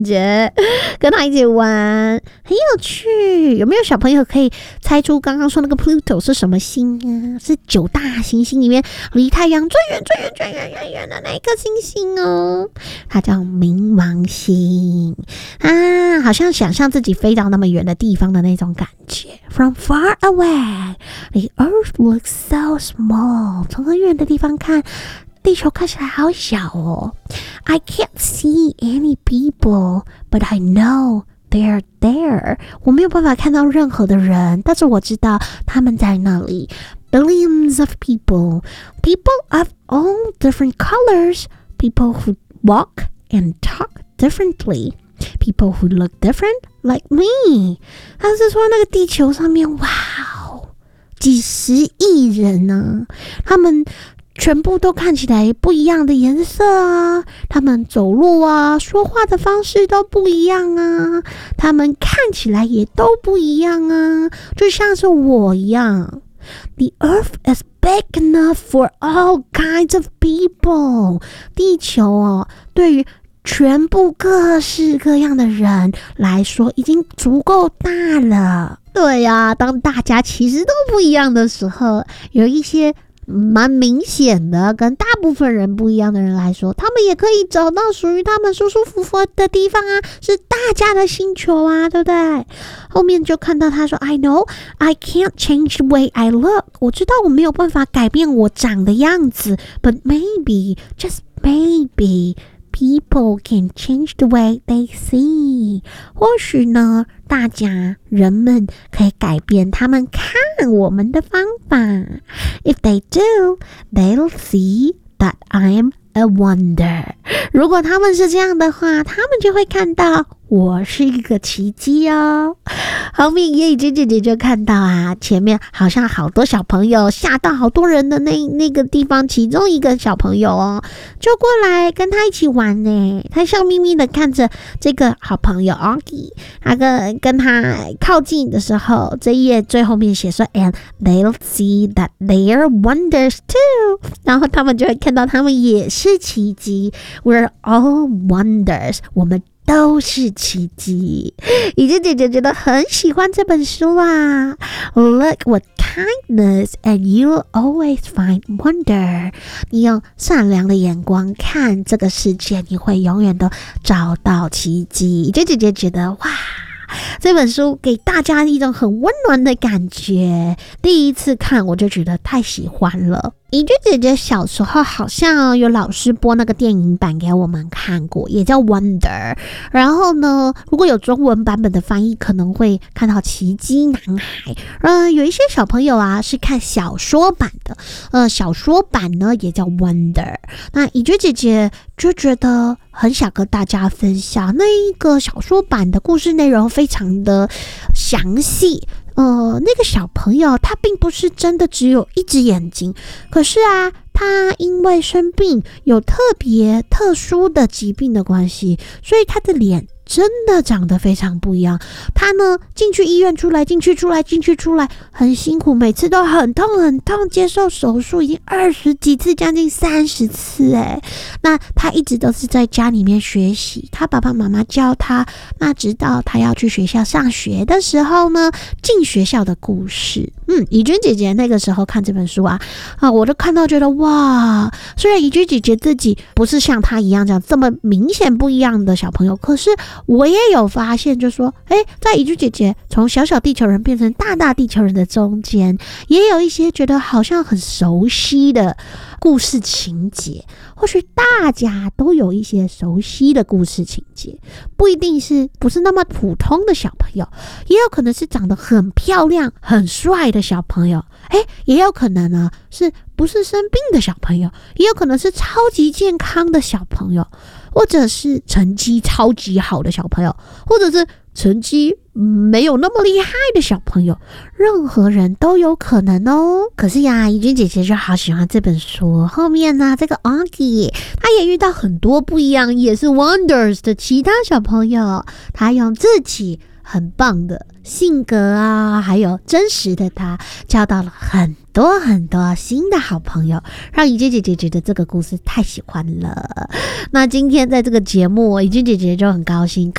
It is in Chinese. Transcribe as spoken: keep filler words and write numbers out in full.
觉，跟他一起玩很有趣。有没有小朋友可以猜出刚刚说那个 Pluto 是什么星啊？是九大行星里面离太阳最远最远最远最远的那一颗星星哦，它叫冥王星啊，好像想象自己飞到那么远的地方的那种感觉。From far away, the Earth looks so small. 从很远的地方看，地球看起来好小哦。I can't see any people, but I know they're there. 我没有办法看到任何的人，但是我知道他们在那里。Billions of people, people of all different colors, people who walk and talk differently, people who look different like me. 他是说那个地球上面，哇哦，几十亿人呢、啊，他们全部都看起来不一样的颜色啊，他们走路啊，说话的方式都不一样啊，他们看起来也都不一样啊，就像是我一样。The earth is big enough for all kinds of people. 地球哦，对于全部各式各样的人来说，已经足够大了。对呀、啊，当大家其实都不一样的时候，有一些蛮明显的跟大部分人不一样的人来说，他们也可以找到属于他们舒舒服服的地方啊，是大家的星球啊，对不对？后面就看到他说 I know I can't change the way I look. 我知道我没有办法改变我长的样子， but maybe, just maybe people can change the way they see. 或许呢，大家人们可以改变他们看我们的方法。If they do, they'll see that I'm a wonder. 如果他们是这样的话，他们就会看到我是一个奇迹哦。后面叶以君姐姐就看到啊，前面好像好多小朋友吓到好多人的那那个地方，其中一个小朋友哦，就过来跟他一起玩呢。他笑眯眯的看着这个好朋友 Augie， 他跟跟他靠近的时候，这一页最后面写说 And they'll see that they're wonders too. 然后他们就会看到他们也是奇迹。We're all wonders. 我们都是奇迹。以及姐姐觉得很喜欢这本书啊。Look with kindness and you'll always find wonder. 你用善良的眼光看这个世界，你会永远都找到奇迹。以及姐姐觉得哇，这本书给大家一种很温暖的感觉，第一次看我就觉得太喜欢了。怡君姐姐小时候好像有老师播那个电影版给我们看过，也叫 Wonder。 然后呢，如果有中文版本的翻译，可能会看到奇迹男孩。呃，有一些小朋友啊是看小说版的，呃，小说版呢也叫 Wonder。 那怡君姐姐就觉得很想跟大家分享那一个小说版的故事内容，非常的详细。呃，那个小朋友他并不是真的只有一只眼睛，可是啊，他因为生病，有特别特殊的疾病的关系，所以他的脸真的长得非常不一样。他呢，进去医院出来，进去出来，进去出来，很辛苦，每次都很痛很痛，接受手术已经二十几次，将近三十次诶。那他一直都是在家里面学习，他爸爸妈妈教他，那直到他要去学校上学的时候呢，进学校的故事。嗯，怡君姐姐那个时候看这本书啊，啊，我就看到觉得哇，虽然怡君姐姐自己不是像她一样这样这么明显不一样的小朋友，可是我也有发现，就说，诶，在怡君姐姐从小小地球人变成大大地球人的中间，也有一些觉得好像很熟悉的故事情节。或许大家都有一些熟悉的故事情节，不一定是不是那么普通的小朋友，也有可能是长得很漂亮、很帅的小朋友，诶，也有可能呢是不是生病的小朋友，也有可能是超级健康的小朋友，或者是成绩超级好的小朋友，或者是成绩没有那么厉害的小朋友，任何人都有可能哦。可是呀，怡君姐姐就好喜欢这本书，后面呢，这个 Augie 他也遇到很多不一样，也是 Wonders 的其他小朋友，他用自己很棒的性格啊，还有真实的他，交到了很多很多新的好朋友，让怡君姐姐觉得这个故事太喜欢了。那今天在这个节目，怡君姐姐就很高兴